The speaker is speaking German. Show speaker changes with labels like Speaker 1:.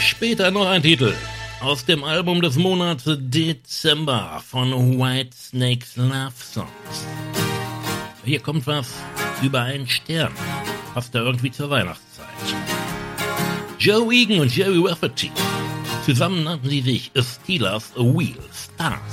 Speaker 1: Später noch ein Titel aus dem Album des Monats Dezember von Whitesnake's Love Songs. Hier kommt was über einen Stern, passt da irgendwie zur Weihnachtszeit. Joe Egan und Jerry Rafferty, zusammen nannten sie sich Steelers Wheel Stars.